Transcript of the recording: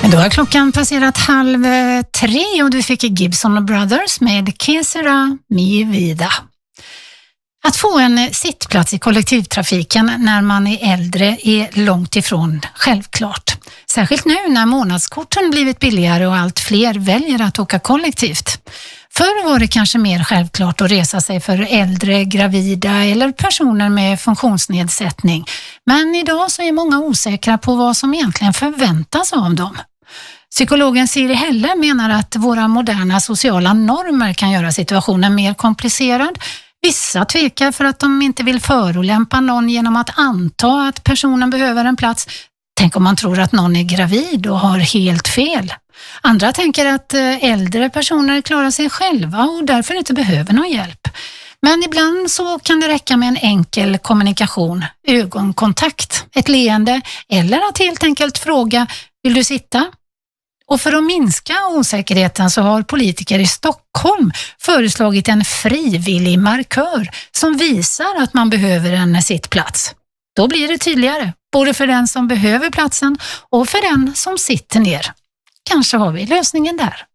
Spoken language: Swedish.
Då har klockan passerat 2:30 och du fick Gibson Brothers med Que sera mi vida. Att få en sittplats i kollektivtrafiken när man är äldre är långt ifrån självklart. Särskilt nu när månadskorten blivit billigare och allt fler väljer att åka kollektivt. Förr var det kanske mer självklart att resa sig för äldre, gravida eller personer med funktionsnedsättning. Men idag så är många osäkra på vad som egentligen förväntas av dem. Psykologen Siri Helle menar att våra moderna sociala normer kan göra situationen mer komplicerad. Vissa tvekar för att de inte vill förolämpa någon genom att anta att personen behöver en plats. Tänk om man tror att någon är gravid och har helt fel. Andra tänker att äldre personer klarar sig själva och därför inte behöver någon hjälp. Men ibland så kan det räcka med en enkel kommunikation, ögonkontakt, ett leende eller att helt enkelt fråga: vill du sitta? Och för att minska osäkerheten så har politiker i Stockholm föreslagit en frivillig markör som visar att man behöver en sittplats. Då blir det tydligare, både för den som behöver platsen och för den som sitter ner. Kanske har vi lösningen där.